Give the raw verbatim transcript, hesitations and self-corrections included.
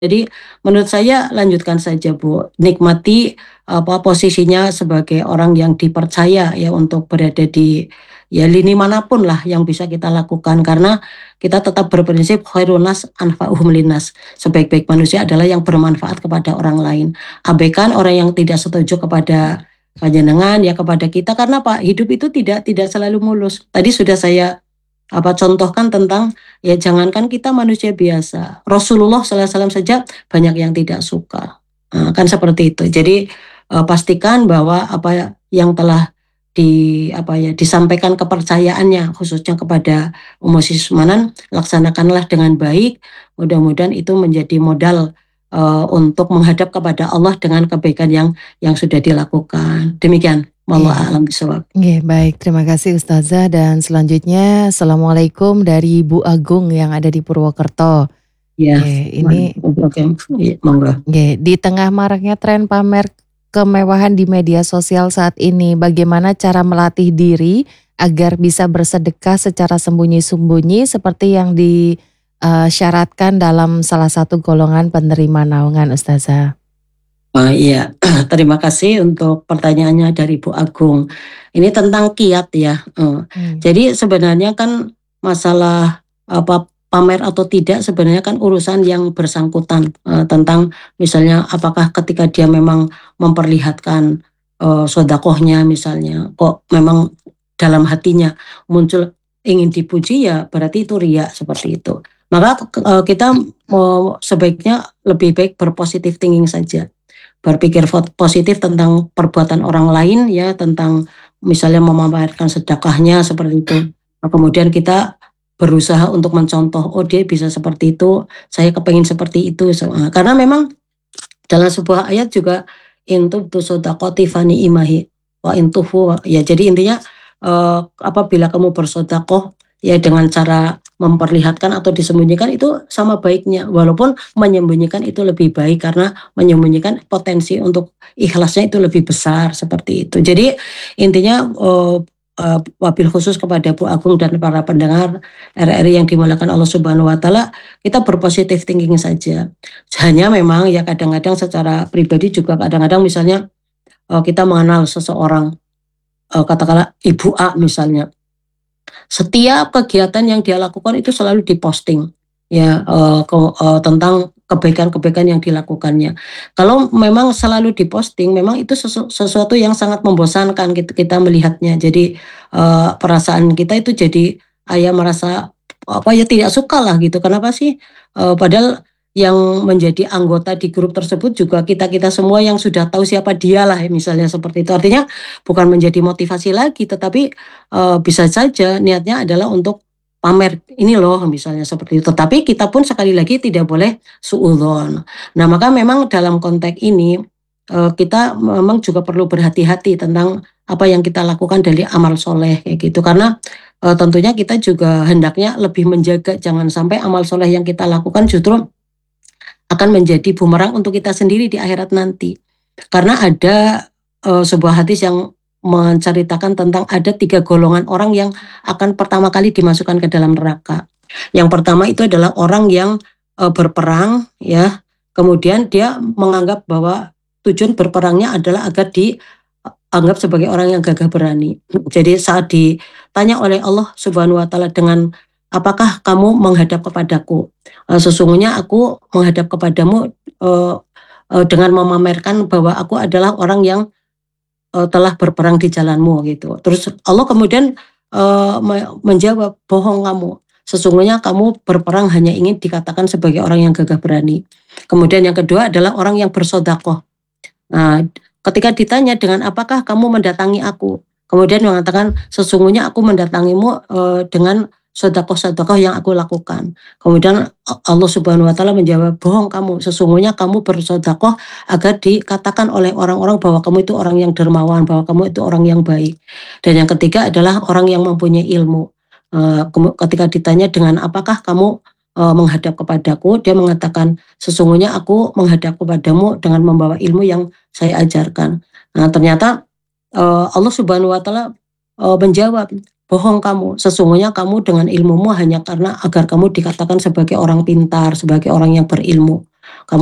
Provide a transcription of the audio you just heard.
Jadi menurut saya lanjutkan saja Bu, nikmati apa, posisinya sebagai orang yang dipercaya ya untuk berada di ya lini manapun lah yang bisa kita lakukan karena kita tetap berprinsip khairun nas anfa'uhum linnas. Sebaik-baik manusia adalah yang bermanfaat kepada orang lain. Abaikan orang yang tidak setuju kepada panjenengan ya kepada kita karena Pak, hidup itu tidak tidak selalu mulus. Tadi sudah saya apa contohkan tentang ya jangankan kita manusia biasa, Rasulullah shallallahu alaihi wasallam saja banyak yang tidak suka. Nah, kan seperti itu. Jadi uh, pastikan bahwa apa yang telah di apa ya disampaikan kepercayaannya khususnya kepada umat Ismanan laksanakanlah dengan baik. Mudah-mudahan itu menjadi modal uh, untuk menghadap kepada Allah dengan kebaikan yang yang sudah dilakukan. Demikian. Wallahu Iya. a'lam bishawab. Nggih, baik. Terima kasih Ustazah dan selanjutnya Assalamualaikum dari Bu Agung yang ada di Purwokerto. Ya, Oke, ini oke, monggo. Nggih, di tengah maraknya tren pamer kemewahan di media sosial saat ini, bagaimana cara melatih diri agar bisa bersedekah secara sembunyi-sembunyi seperti yang disyaratkan dalam salah satu golongan penerima naungan Ustazah? Oh iya, terima kasih untuk pertanyaannya dari Bu Agung. Ini tentang kiat ya. Uh, Hmm. Jadi sebenarnya kan masalah apa pamer atau tidak sebenarnya kan urusan yang bersangkutan uh, tentang misalnya apakah ketika dia memang memperlihatkan uh, sodakohnya misalnya kok memang dalam hatinya muncul ingin dipuji ya berarti itu riya seperti itu. Maka uh, kita mau sebaiknya lebih baik berpositif thinking saja. Berpikir positif tentang perbuatan orang lain ya, tentang misalnya memamerkan sedekahnya seperti itu. Nah, kemudian kita berusaha untuk mencontoh, oh dia bisa seperti itu, saya kepengen seperti itu. Karena memang dalam sebuah ayat juga intu tusodakoti fani imahi wa intuhu ya. Jadi intinya eh, apabila kamu bersodakoh ya dengan cara memperlihatkan atau disembunyikan itu sama baiknya, walaupun menyembunyikan itu lebih baik karena menyembunyikan potensi untuk ikhlasnya itu lebih besar seperti itu. Jadi intinya uh, uh, wabil khusus kepada Bu Agung dan para pendengar R R I yang dimuliakan Allah Subhanahu Wa Taala, kita berpositif thinking saja. Hanya memang ya kadang-kadang secara pribadi juga kadang-kadang misalnya uh, kita mengenal seseorang, uh, katakanlah Ibu A misalnya. Setiap kegiatan yang dia lakukan itu selalu diposting ya uh, ke, uh, tentang kebaikan-kebaikan yang dilakukannya. Kalau memang selalu diposting, memang itu sesu, sesuatu yang sangat membosankan kita, kita melihatnya. Jadi uh, perasaan kita itu jadi ayah merasa apa ya tidak suka lah gitu. Kenapa sih? Uh, padahal yang menjadi anggota di grup tersebut juga kita-kita semua yang sudah tahu siapa dia lah misalnya seperti itu. Artinya bukan menjadi motivasi lagi, tetapi uh, bisa saja niatnya adalah untuk pamer ini loh misalnya seperti itu. Tetapi kita pun sekali lagi tidak boleh suudzon. Nah maka memang dalam konteks ini uh, kita memang juga perlu berhati-hati tentang apa yang kita lakukan dari amal soleh kayak gitu. Karena uh, tentunya kita juga hendaknya lebih menjaga jangan sampai amal soleh yang kita lakukan justru akan menjadi bumerang untuk kita sendiri di akhirat nanti. Karena ada uh, sebuah hadis yang menceritakan tentang ada tiga golongan orang yang akan pertama kali dimasukkan ke dalam neraka. Yang pertama itu adalah orang yang uh, berperang ya, kemudian dia menganggap bahwa tujuan berperangnya adalah agar dianggap sebagai orang yang gagah berani. Jadi saat ditanya oleh Allah Subhanahu Wa Taala dengan apakah kamu menghadap kepadaku? Uh, sesungguhnya aku menghadap kepadamu uh, uh, dengan memamerkan bahwa aku adalah orang yang uh, telah berperang di jalanmu gitu. Terus Allah kemudian uh, menjawab, bohong kamu. Sesungguhnya kamu berperang hanya ingin dikatakan sebagai orang yang gagah berani. Kemudian yang kedua adalah orang yang bersodakoh. Nah, ketika ditanya dengan apakah kamu mendatangi aku? Kemudian mengatakan sesungguhnya aku mendatangimu uh, dengan sedekah-sedekah yang aku lakukan. Kemudian Allah Subhanahu Wa Taala menjawab, bohong kamu. Sesungguhnya kamu bersedekah agar dikatakan oleh orang-orang bahwa kamu itu orang yang dermawan, bahwa kamu itu orang yang baik. Dan yang ketiga adalah orang yang mempunyai ilmu. Ketika ditanya dengan apakah kamu menghadap kepadaku, dia mengatakan sesungguhnya aku menghadap kepadamu dengan membawa ilmu yang saya ajarkan. Nah ternyata Allah Subhanahu Wa Taala menjawab, bohong kamu, sesungguhnya kamu dengan ilmumu hanya karena agar kamu dikatakan sebagai orang pintar, sebagai orang yang berilmu.